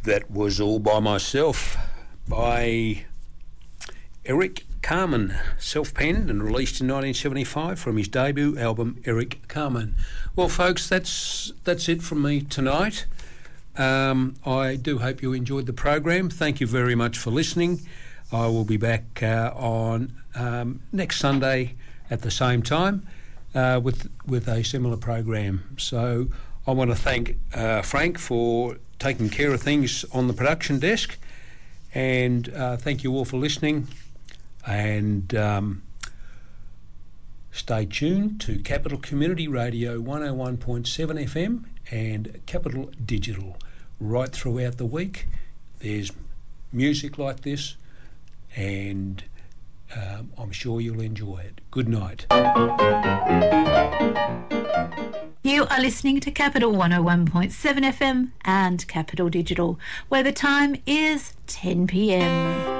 That was All By Myself by Eric Carmen, self-penned and released in 1975 from his debut album Eric Carmen. Well, folks, that's it from me tonight. I do hope you enjoyed the program. Thank you very much for listening. I will be back on next Sunday at the same time with a similar program. So I want to thank Frank for taking care of things on the production desk, and thank you all for listening, and stay tuned to Capital Community Radio 101.7 FM and Capital Digital right throughout the week. There's music like this, and I'm sure you'll enjoy it. Good night. You are listening to Capital 101.7 FM and Capital Digital, where the time is 10 p.m.